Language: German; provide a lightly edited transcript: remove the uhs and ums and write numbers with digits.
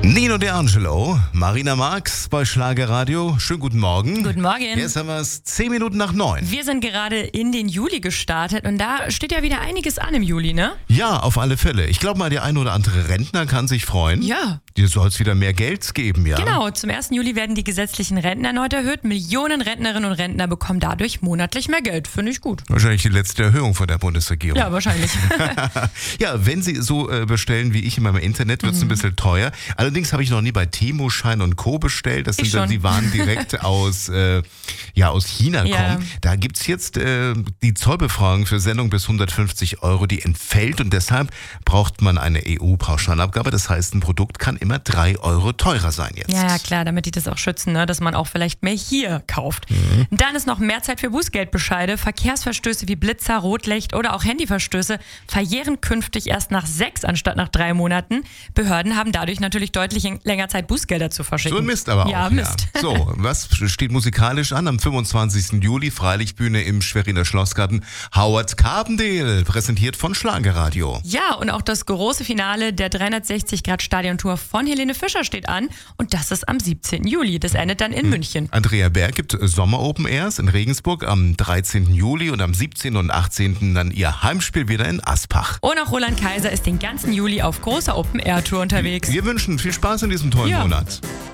Nino De Angelo, Marina Marx bei Schlagerradio. Schönen guten Morgen. Guten Morgen. Jetzt haben wir es 10 Minuten nach 9. Wir sind gerade in den Juli gestartet und da steht ja wieder einiges an im Juli, ne? Ja, auf alle Fälle. Ich glaube mal, der ein oder andere Rentner kann sich freuen. Ja. Dir soll es wieder mehr Geld geben, ja? Genau, zum 1. Juli werden die gesetzlichen Renten erneut erhöht. Millionen Rentnerinnen und Rentner bekommen dadurch monatlich mehr Geld. Finde ich gut. Wahrscheinlich die letzte Erhöhung von der Bundesregierung. Ja, wahrscheinlich. Ja, wenn Sie so bestellen wie ich in meinem Internet, wird es ein bisschen teuer. Allerdings habe ich noch nie bei Temoschein und Co. bestellt. Das sind dann die Waren direkt aus China kommen. Ja. Da gibt es jetzt die Zollbefreiung für Sendung bis 150 €, die entfällt. Und deshalb braucht man eine EU-Pauschalabgabe. Das heißt, ein Produkt kann immer 3 € teurer sein jetzt. Ja, klar, damit die das auch schützen, ne? Dass man auch vielleicht mehr hier kauft. Dann ist noch mehr Zeit für Bußgeldbescheide. Verkehrsverstöße wie Blitzer, Rotlicht oder auch Handyverstöße verjähren künftig erst nach 6 anstatt nach 3 Monaten. Behörden haben dadurch natürlich deutlich länger Zeit, Bußgelder zu verschicken. So ein Mist aber auch. Ja, Mist. Ja. So, was steht musikalisch an? Am 25. Juli, Freilichtbühne im Schweriner Schlossgarten. Howard Carpendale, präsentiert von Schlagerradio. Ja, und auch das große Finale der 360-Grad-Stadiontour von Helene Fischer steht an. Und das ist am 17. Juli. Das endet dann in München. Andrea Berg gibt Sommer-Open Airs in Regensburg am 13. Juli und am 17. und 18. dann ihr Heimspiel wieder in Aspach. Und auch Roland Kaiser ist den ganzen Juli auf großer Open-Air-Tour unterwegs. Wir wünschen viel Spaß in diesem tollen Monat.